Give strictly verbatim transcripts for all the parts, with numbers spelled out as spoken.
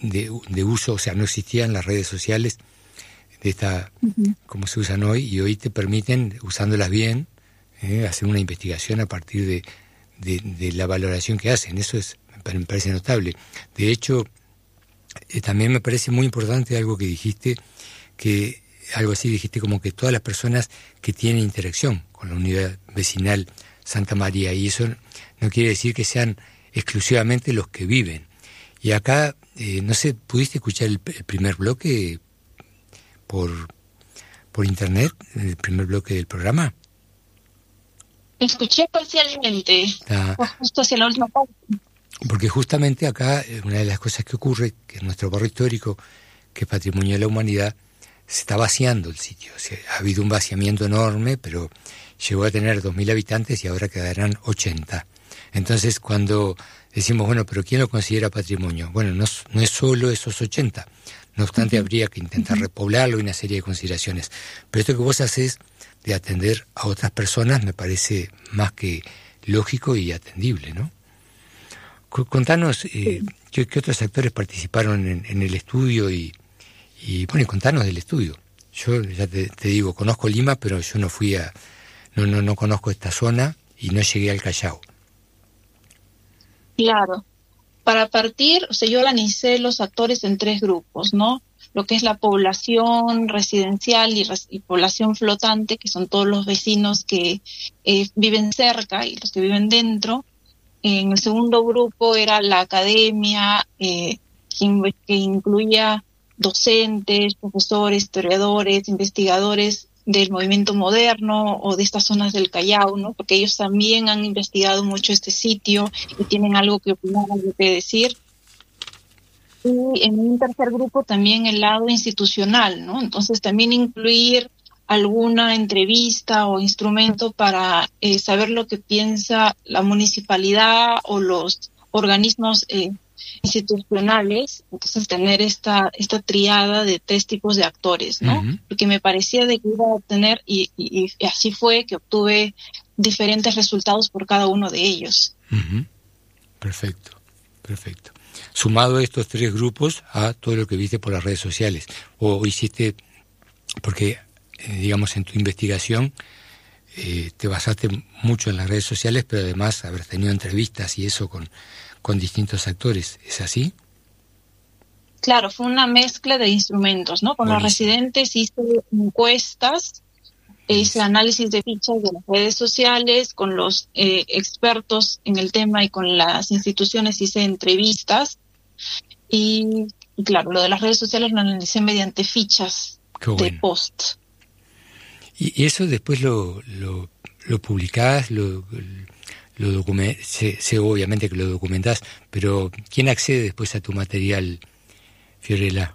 de, de uso, o sea, no existían las redes sociales de esta, uh-huh. como se usan hoy, y hoy te permiten, usándolas bien, eh, hacer una investigación a partir de, de, de la valoración que hacen. Eso es, me parece notable. De hecho, eh, también me parece muy importante algo que dijiste, que algo así dijiste como que todas las personas que tienen interacción con la unidad vecinal Santa María, y eso no quiere decir que sean exclusivamente los que viven. Y acá, eh, no sé, ¿pudiste escuchar el, el primer bloque por, por internet, el primer bloque del programa? Escuché parcialmente, ah, justo hacia la última parte. Porque justamente acá, una de las cosas que ocurre, que en nuestro barrio histórico, que es Patrimonio de la Humanidad, se está vaciando el sitio. O sea, ha habido un vaciamiento enorme, pero llegó a tener dos mil habitantes y ahora quedarán ochenta. Entonces, cuando decimos, bueno, pero ¿quién lo considera patrimonio? Bueno, no, no es solo esos ochenta. No obstante, uh-huh. habría que intentar repoblarlo y una serie de consideraciones. Pero esto que vos hacés de atender a otras personas me parece más que lógico y atendible, ¿no? Contanos, eh, ¿qué, qué otros actores participaron en, en el estudio? Y, y bueno, y contanos del estudio. Yo ya te, te digo, conozco Lima, pero yo no fui a... No, no, no conozco esta zona y no llegué al Callao. Claro. Para partir, o sea, yo organicé los actores en tres grupos, ¿no? Lo que es la población residencial y, res, y población flotante, que son todos los vecinos que eh, viven cerca y los que viven dentro. En el segundo grupo era la academia, eh, que, que incluía docentes, profesores, historiadores, investigadores del movimiento moderno o de estas zonas del Callao, ¿no? Porque ellos también han investigado mucho este sitio y tienen algo que opinar, algo que decir. Y en un tercer grupo también el lado institucional, ¿no? Entonces también incluir alguna entrevista o instrumento para eh, saber lo que piensa la municipalidad o los organismos eh, institucionales. Entonces tener esta esta triada de tres tipos de actores, ¿no? Uh-huh. Porque me parecía de que iba a obtener, y, y, y así fue, que obtuve diferentes resultados por cada uno de ellos. Uh-huh. Perfecto, perfecto. Sumado estos tres grupos a todo lo que viste por las redes sociales, o, o hiciste, porque eh, digamos en tu investigación eh, te basaste mucho en las redes sociales, pero además haber tenido entrevistas y eso con, con distintos actores, ¿es así? Claro, fue una mezcla de instrumentos, ¿no? Con Buenísimo. Los residentes hice encuestas, hice análisis de fichas de las redes sociales, con los eh, expertos en el tema y con las instituciones hice entrevistas, y, y claro, lo de las redes sociales lo analicé mediante fichas bueno. de post. ¿Y eso después lo, lo, lo publicás, lo, lo document, sé, sé obviamente que lo documentás, pero ¿quién accede después a tu material, Fiorella?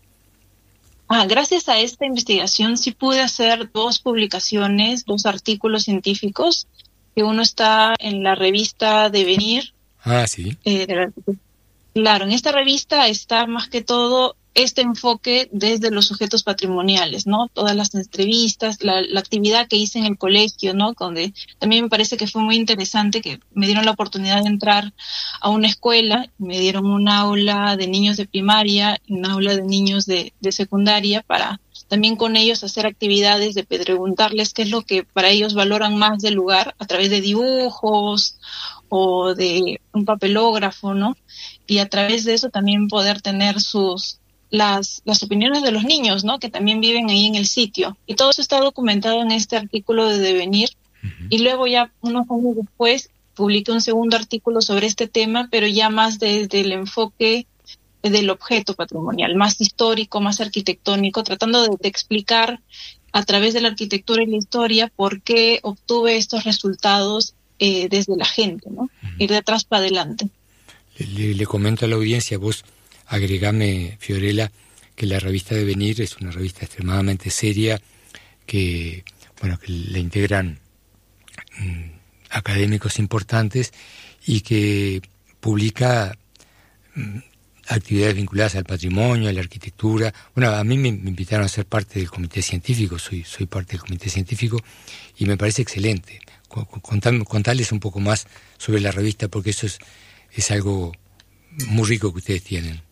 Ah, gracias a esta investigación sí pude hacer dos publicaciones, dos artículos científicos, que uno está en la revista Devenir. Ah, sí. Eh, de la, claro, en esta revista está más que todo este enfoque desde los sujetos patrimoniales, ¿no? Todas las entrevistas, la, la actividad que hice en el colegio, ¿no? Donde también me parece que fue muy interesante, que me dieron la oportunidad de entrar a una escuela, me dieron un aula de niños de primaria y un aula de niños de, de secundaria, para también con ellos hacer actividades de preguntarles qué es lo que para ellos valoran más del lugar a través de dibujos o de un papelógrafo, ¿no? Y a través de eso también poder tener sus Las, las opiniones de los niños, ¿no? Que también viven ahí en el sitio. Y todo eso está documentado en este artículo de Devenir. Uh-huh. Y luego ya unos años después publiqué un segundo artículo sobre este tema, pero ya más desde el enfoque del objeto patrimonial, más histórico, más arquitectónico, tratando de, de explicar a través de la arquitectura y la historia por qué obtuve estos resultados eh, desde la gente, ¿no? Uh-huh. Ir de atrás para adelante. Le, le, le comento a la audiencia, vos agregame, Fiorella, que la revista Devenir es una revista extremadamente seria, que bueno que le integran mmm, académicos importantes y que publica mmm, actividades vinculadas al patrimonio, a la arquitectura. Bueno, a mí me, me invitaron a ser parte del comité científico, soy soy parte del comité científico y me parece excelente. Contarles contarles un poco más sobre la revista, porque eso es, es algo muy rico que ustedes tienen.